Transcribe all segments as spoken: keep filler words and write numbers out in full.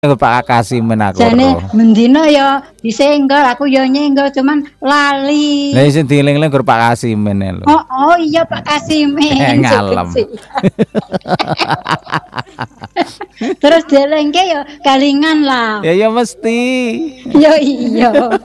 Pak Kasimen aku. Jane mendino ya disenggol, aku ya nyenggol cuman lali. Lah sing dieling-eling gur Pak Kasimen lho. Oh, oh iya Pak Kasimen. Ngalem. Terus dielengke ya kalingan lah. Ya ya mesti. Ya iya.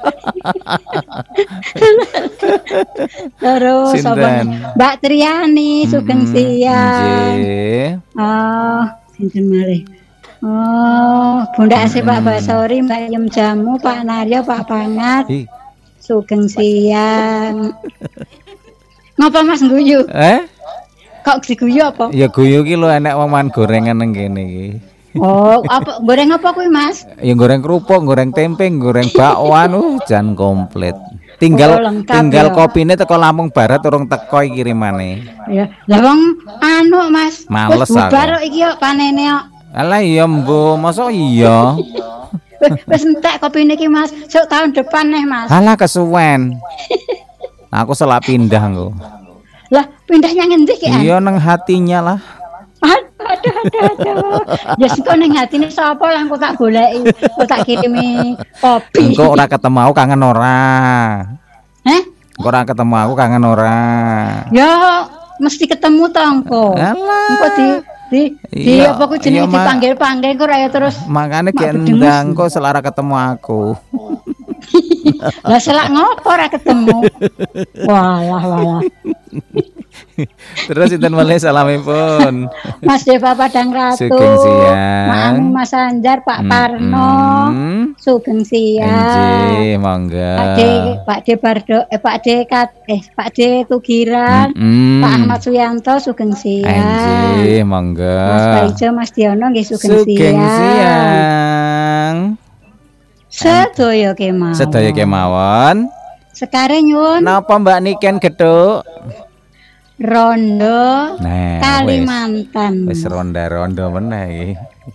Terus apa? Mbak Triani Sugeng Siang. Nggih. Oh, sinten malih? Oh, Bunda Asih Pak Basori, Mbak Yem Jamu, Pak Naryo, Pak Pangat. Sugeng Siang. Ngapa Mas guyu? Eh? Kok diguyu apa? Ya guyu ki lho enek wong man gorengan nang kene iki. Oh, apa goreng apa kuwi, Mas? Ya goreng kerupuk, goreng tempe, goreng bakwan, uh jan komplit. Tinggal oh, tinggal ya. Kopine teko Lampung Barat urung teko kirimane. Ya, lah wong anu, Mas. Males aku. Bubar iki yo panene yo. Alah iya mbo, masa iya. Wis entek kopine iki Mas, sok tahun depan nih Mas. Alah kesuwen. Aku selak pindah engko. Lah pindahnya ngendi ki? Iya nang hatinya lah. Aduh aduh aduh. Ya sik ning hatine sapa lah engko tak goleki, engko tak kirimi kopi. Engko ora ketemu aku kangen ora. Heh? Engko ora ketemu aku kangen ora. Ya mesti ketemu to engko. Engko di di di iya, apa ku jenenge iya, dipanggil-panggil kok ya terus makane ki ndang kok selara ketemu aku. Lah selak ngopo ora ketemu. Walah walah. Terus sinten malih salamipun. Mas Deva Padang Ratu. Sugeng Siang. Maam Mas Anjar, Pak hmm, Parno. Hmm. Sugeng Siang. Nggih, monggo. Pak De, Pak De Bardo, eh Pak De Kat, eh Pak De Tugiran. Hmm. Pak Ahmad Suyanto Sugeng Siang. Nggih, monggo. Mas Baijo, Mas Diono nggih Sugeng Siang. Sugeng Siang. Sedaya kemawon. Sedaya kemawon. Sekarang nyuwun. Napa Mbak Niken gedhuk? Rondo nah, Kalimantan. Wis ronda-rondo meneh iki.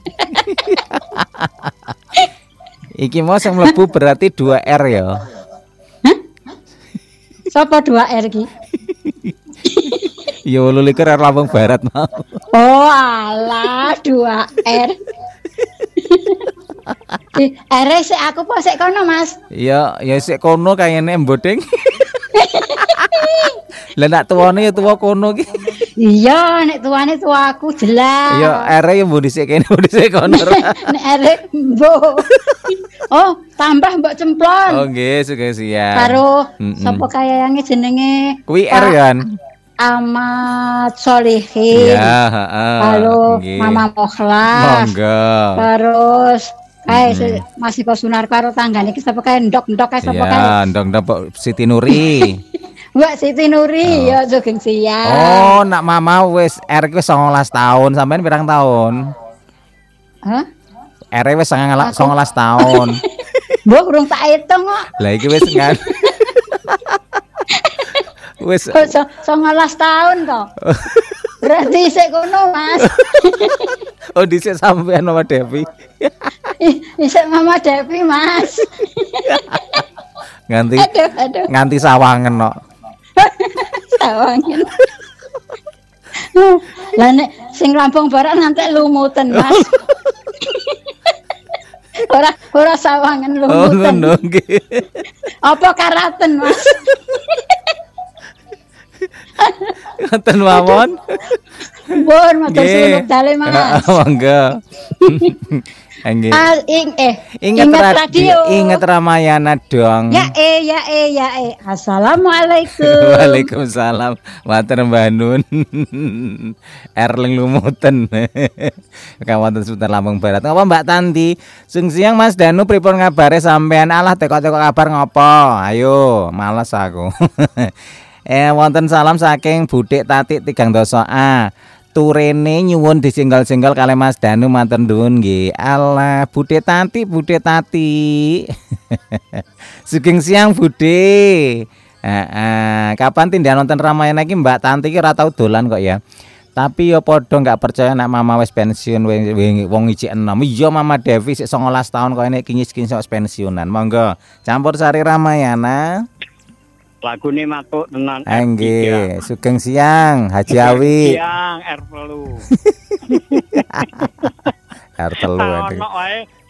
Iki mau sing mlebu berarti dua R ya. Hah? Sapa dua R iki? Ya wolu likur R Lampung Barat mau. Oh alah dua R. Di R sik aku po sik kono Mas. Ya ya sik kono kayane mbodeng. Lah nak tuwane ya tuwa kono ki. Iya, nek tuwane tuwa aku jelas. Ya ere ya mbok dhisik kene, mbok dhisik kono. Nek ere mbok. Oh, tambah mbok cemplon. Oh nggih, Sugeng Siang. Karo sapa kayange jenenge? Kuwi R kan. Ahmad Solihin. Iya, heeh. Halo, Mama Mokhlas. Monggo. Terus kae hmm. Mas Iko Sunar karo tanggane iki sapa kae ndok-ndok kae sapa kae? Ya, ndok-ndok Siti Nuri. Mbak Siti Nuri oh. Ya Sugeng Siang. Oh, nak mama wis R wis songolas tahun, sampean pirang tahun? Hah? R wis songolas tahun. Mbok urung tak hitung kok. Lah iki wis kan. Wis songolas tahun kok. Berarti sik kono, Mas. Oh, dhisik sampean Mama Devi. Isik Mama Devi, Mas. Nganti aduh, aduh. Nganti sawangen kok. Sawangen. Lah nek sing Lampung Barat nganti lumuten, Mas. ora ora sawangen lumuten. Oh, ngono nggih. Apa karaten, Mas? Ngoten mawon. Pun matur suwun dale Mas. Monggo. Nggih. Ah, ing eh ingat, ingat radio, ingat Ramayana dong. Ya eh ya eh ya eh. Assalamualaikum. Waalaikumsalam. Matur Mbah Nun. Erling lumuten. Kawanten seputar Lampung Barat. Ngapa Mbak Tanti? Sung siang Mas Danu pripun ngabare sampean? Alah teko-teko kabar ngopo? Ayo, males aku. Eh wonten salam saking Budik Tatik tigang doso A. Turene nyuwun disinggol-singgol kalih Mas Danu matur nuwun nggih. Alah Bude Tati, Bude Tati. Sugeng siang Bude. Heeh, kapan tindak nonton Ramayana iki Mbak Tanti iki ora tau dolan kok ya. Tapi ya padha enggak percaya nek mama wis pensiun wong iji enom. Iya Mama Devi sik songolas tahun kok nek kinyis-kinyis wis pensiunan. Monggo campur sari Ramayana. Lagune matuk tenan. Nggih, Sugeng Siang Haji Awi. Siang R telu. R telu. Ono wae